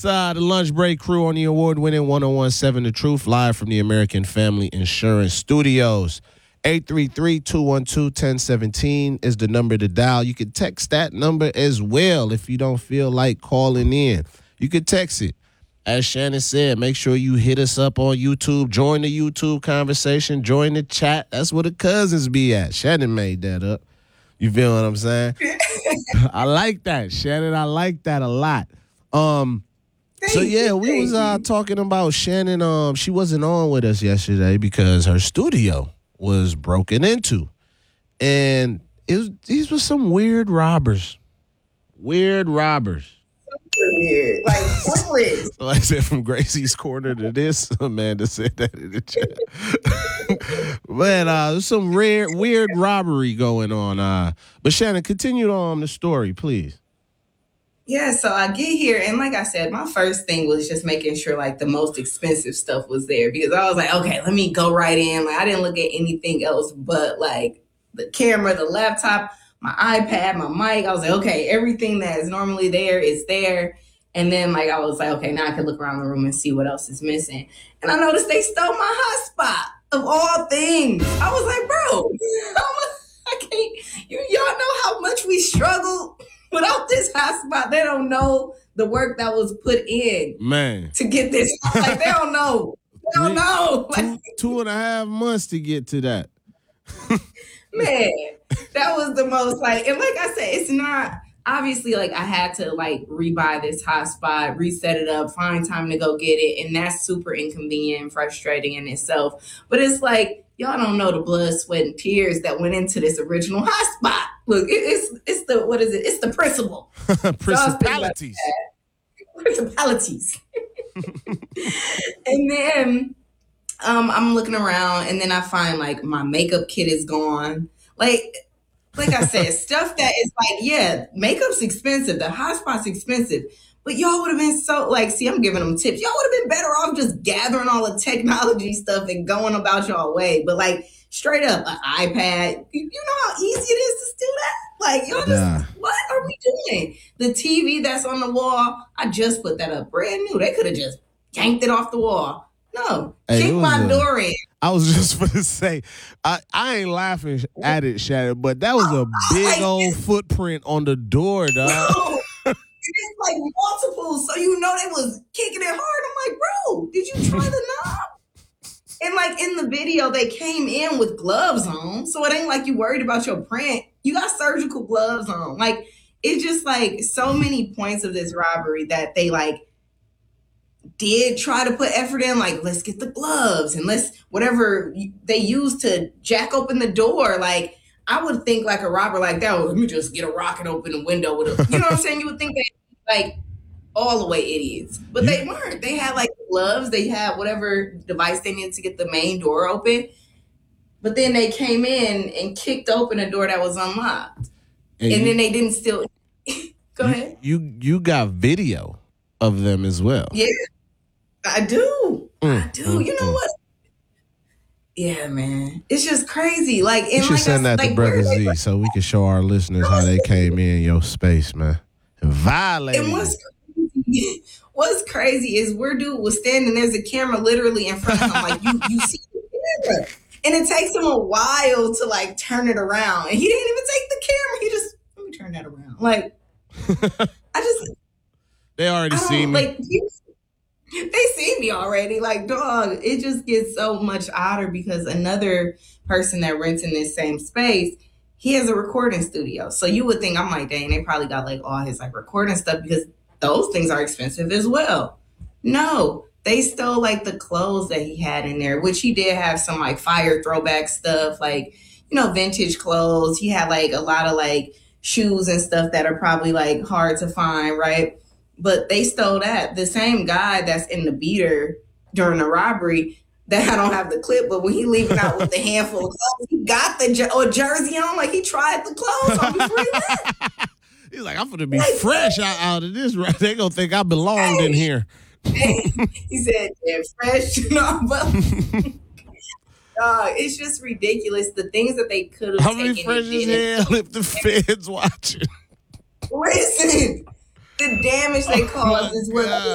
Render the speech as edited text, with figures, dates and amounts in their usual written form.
The Lunch Break crew on the award-winning 1017 The Truth, live from the American Family Insurance Studios. 833-212-1017 is the number to dial. You can text that number as well if you don't feel like calling in. You can text it. As Shannon said, make sure you hit us up on YouTube. Join the YouTube conversation. Join the chat. That's where the cousins be at. Shannon made that up. You feel what I'm saying? I like that, Shannon. I like that a lot. So yeah, we was talking about Shannon. She wasn't on with us yesterday because her studio was broken into, and these were some weird robbers. Weird robbers. Weird, like pointless. So I said from Gracie's corner to this. Amanda said that in the chat. Man, there's some weird robbery going on. But Shannon, continue on the story, please. Yeah, so I get here, and like I said, my first thing was just making sure like the most expensive stuff was there, because I was like, okay, let me go right in. Like I didn't look at anything else but like the camera, the laptop, my iPad, my mic. I was like, okay, everything that is normally there is there. And then like I was like, okay, now I can look around the room and see what else is missing. And I noticed they stole my hotspot of all things. I was like, bro, I can't. Y'all know how much we struggled without this hotspot. They don't know the work that was put in, man, to get this. Like they don't know. They don't know. Like, 2.5 months to get to that. Man, that was the most like, and like I said, it's not obviously like I had to like rebuy this hotspot, reset it up, find time to go get it, and that's super inconvenient and frustrating in itself. But it's like y'all don't know the blood, sweat, and tears that went into this original hotspot. Look, it's the what is it? It's the principle. Principalities. Principalities. And then I'm looking around, and then I find like my makeup kit is gone. Like I said, stuff that is like, yeah, makeup's expensive. The hotspot's expensive. But y'all would have been so like, see, I'm giving them tips. Y'all would have been better off just gathering all the technology stuff and going about y'all way. But like straight up, an iPad, you know how easy it is to do that? Like, y'all just, what are we doing? The TV that's on the wall, I just put that up brand new. They could have just yanked it off the wall. No, kick my door in. I was just going to say, I ain't laughing at it, Shannon, but that was a big old footprint on the door, dog. It's like multiple, so you know they was kicking it hard. I'm like, bro, did you try the knob? And like in the video, they came in with gloves on, so it ain't like you worried about your print. You got surgical gloves on. Like, it's just like so many points of this robbery that they like did try to put effort in, like, let's get the gloves and let's whatever they use to jack open the door. Like, I would think like a robber like that, let me just get a rock and open the window with a, you know what I'm saying? You would think they like all the way idiots, but they weren't. They had like gloves, they had whatever device they needed to get the main door open. But then they came in and kicked open a door that was unlocked. And then they didn't still, go ahead. You got video of them as well. Yeah. I do. I do. You know what? Yeah, man. It's just crazy. Like, you should send that to Brother Z so we can show our listeners how they came in your space, man. And violated. And what's crazy is where dude was standing, there's a camera literally in front of him. Like, you see the camera. And it takes him a while to, like, turn it around. And he didn't even take the camera. He just, let me turn that around. Like, They already see me. Like, they see me already. Like, dog, it just gets so much odder because another person that rents in this same space, he has a recording studio. So you would think, I'm like, dang, they probably got like all his like recording stuff because those things are expensive as well. No, they stole like the clothes that he had in there, which he did have some like fire throwback stuff, like, you know, vintage clothes. He had like a lot of like shoes and stuff that are probably like hard to find, right? But they stole that. The same guy that's in the beater during the robbery, that I don't have the clip, but when he leaving out with the handful of clothes, he got the jersey on, like he tried the clothes on before he left. He's like, I'm gonna be fresh out of this, right? They gonna think I belonged in here. He said, yeah, fresh, you know, but it's just ridiculous. The things that they could have taken. How many fresh as hell if the feds watching? Listen. The damage they caused is what